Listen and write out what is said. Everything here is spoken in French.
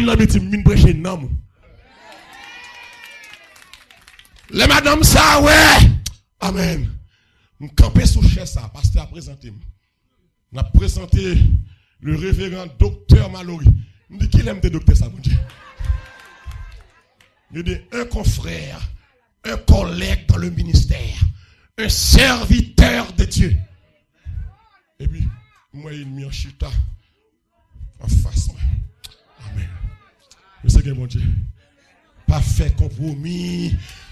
vin la bêtise, vin prêcher non. Les madame ça ouais. Amen. On camper sous chaise ça, pasteur a présenté. On a présenté le révérend docteur Mallory. On dit qu'il aime des docteurs ça, mon Dieu. Il dit un confrère, un collègue dans le ministère, un serviteur de Dieu. Et puis, moi, il m'y en chita en face. Amen. Mais c'est que mon Dieu, pas fait compromis.